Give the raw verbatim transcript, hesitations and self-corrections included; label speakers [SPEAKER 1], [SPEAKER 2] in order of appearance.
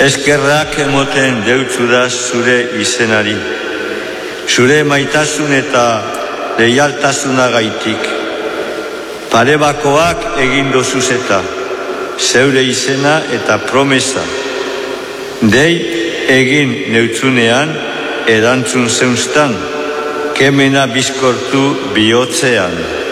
[SPEAKER 1] Eskerrak emoten deutzudaz zure izenari, zure maitasun eta leialtasuna gaitik. Parebakoak egin dozuz eta, zeure izena eta promesa. Dei egin neutzunean, erantzun zeuztan, kemena bizkortu bihotzean.